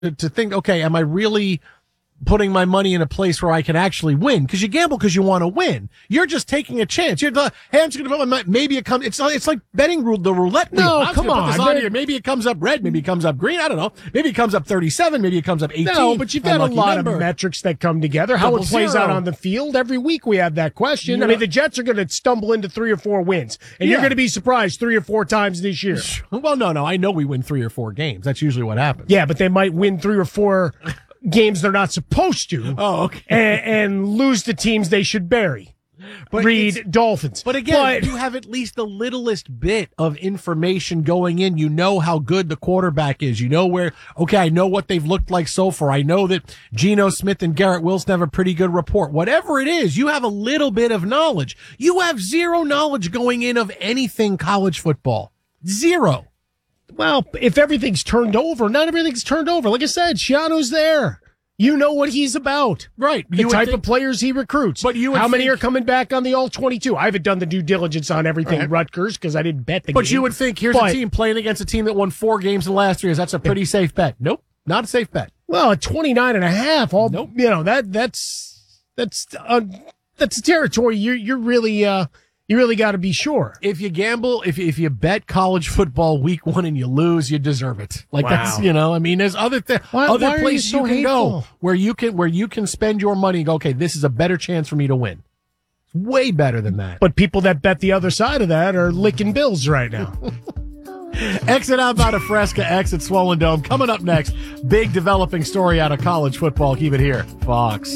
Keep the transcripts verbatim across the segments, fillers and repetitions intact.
to, to think, okay, am I really putting my money in a place where I can actually win? Because you gamble because you want to win. You're just taking a chance. You're the, hey, I'm just going to put my money. Maybe it comes. It's it's like betting rule, the roulette wheel. No, I'm come on. Put this on. on here. Maybe it comes up red. Maybe it comes up green. I don't know. Maybe it comes up thirty-seven. Maybe it comes up eighteen. No, but you've got a Unlucky lot number. of metrics that come together. How Double it plays zero. out on the field. Every week we have that question. You I mean, know- the Jets are going to stumble into three or four wins, and Yeah. you're going to be surprised three or four times this year. Well, no, no. I know we win three or four games. That's usually what happens. Yeah, but they might win three or four games they're not supposed to. Oh, okay. And, and lose to teams they should bury. But Read it's- Dolphins. But again, But- you have at least the littlest bit of information going in. You know how good the quarterback is. You know where, okay, I know what they've looked like so far. I know that Geno Smith and Garrett Wilson have a pretty good report. Whatever it is, you have a little bit of knowledge. You have zero knowledge going in of anything college football. Zero. Well, if everything's turned over, not everything's turned over. Like I said, Shiano's there. You know what he's about. Right. The You would type think- of players he recruits. But you would How many think- are coming back on the all twenty-two? I haven't done the due diligence on everything Right. Rutgers because I didn't bet the But game. you would think, here's But- a team playing against a team that won four games in the last three years. That's a pretty safe bet. Nope. Not a safe bet. Well, at twenty-nine and a half, all, Nope. you know, that, that's, that's, uh, that's a territory you're, you're really, uh, you really got to be sure. If you gamble, if if you bet college football week one and you lose, you deserve it. Like Wow. that's, you know, I mean, there's other th- Why- other why are you places so you can hateful? go where you can where you can spend your money and go, okay, this is a better chance for me to win. It's way better than that. But people that bet the other side of that are licking bills right now. Exit out out of Fresca, exit Swollen Dome. Coming up next, big developing story out of college football. Keep it here, Fox.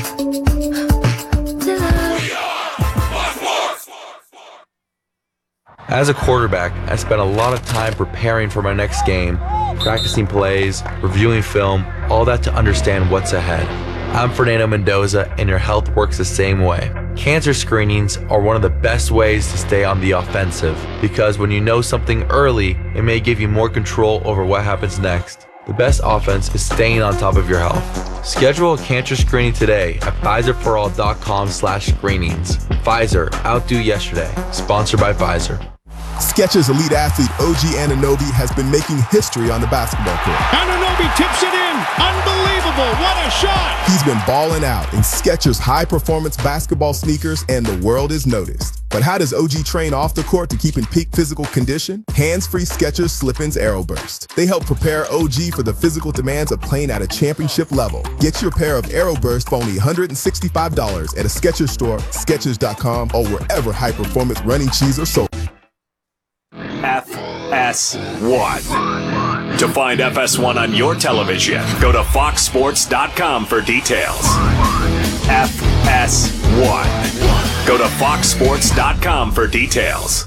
As a quarterback, I spent a lot of time preparing for my next game, practicing plays, reviewing film, all that to understand what's ahead. I'm Fernando Mendoza, and your health works the same way. Cancer screenings are one of the best ways to stay on the offensive, because when you know something early, it may give you more control over what happens next. The best offense is staying on top of your health. Schedule a cancer screening today at Pfizer For All dot com slash screenings. Pfizer, outdo yesterday. Sponsored by Pfizer. Skechers elite athlete O G Anunoby has been making history on the basketball court. Anunoby tips it in. Unbelievable. What a shot. He's been balling out in Skechers high-performance basketball sneakers, and the world is noticed. But how does O G train off the court to keep in peak physical condition? Hands-free Skechers Slip-ins Aeroburst. They help prepare O G for the physical demands of playing at a championship level. Get your pair of Aeroburst for only one hundred sixty-five dollars at a Skechers store, Skechers dot com, or wherever high-performance running shoes are sold. F S one. To find F S one on your television, go to fox sports dot com for details. F S one. Go to fox sports dot com for details.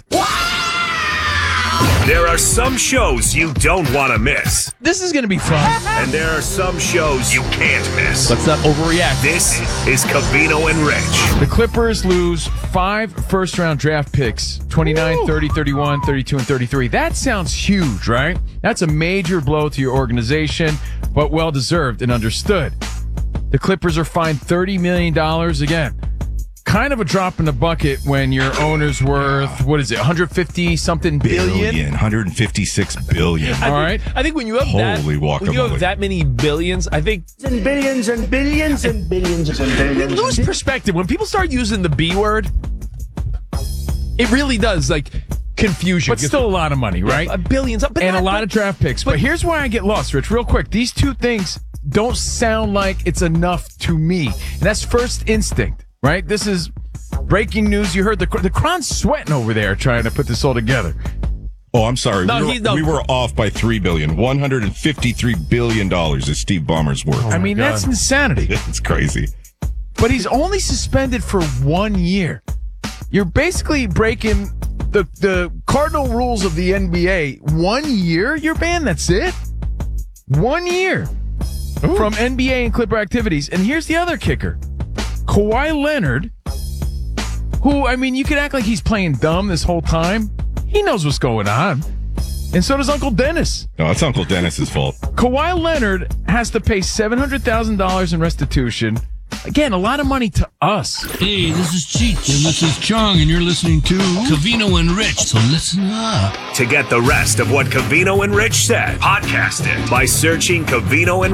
There are some shows you don't want to miss, This is going to be fun. and there are some shows you can't miss. Let's not overreact. This is Covino and Rich. The Clippers lose five first-round draft picks, twenty-nine, thirty, thirty-one, thirty-two, and thirty-three. That sounds huge, right? That's a major blow to your organization, but well-deserved and understood. The Clippers are fined thirty million dollars again. Kind of a drop in the bucket when your owner's worth, what is it, one hundred fifty something billion? Billion, one hundred fifty-six billion. All right. I think when you have Holy that, when you guacamole. have that many billions, I think And billions and billions and billions and you billions. lose perspective. When people start using the B word, it really does like confusion. But still a lot of money, right? Uh, billions, but and not- a lot of draft picks. But, but- here's why I get lost, Rich, real quick. These two things don't sound like it's enough to me. And that's first instinct, right? This is breaking news. You heard the the Cron's sweating over there trying to put this all together. Oh, I'm sorry. No, we, were, he's- no. we were off by three billion. one hundred fifty-three billion dollars is Steve Ballmer's worth. I mean, that's insanity. It's crazy. But he's only suspended for one year. You're basically breaking the the cardinal rules of the N B A. One year, you're banned. That's it. One year from N B A and Clipper activities. And here's the other kicker: Kawhi Leonard, who I mean, you could act like he's playing dumb this whole time. He knows what's going on, and so does Uncle Dennis. No, it's Uncle Dennis's fault. Kawhi Leonard has to pay seven hundred thousand dollars in restitution, Again, a lot of money to us. Hey, this is Cheech, and this is Chong, and you're listening to Covino and Rich, so listen up. To get the rest of what Covino and Rich said, podcast it by searching Covino and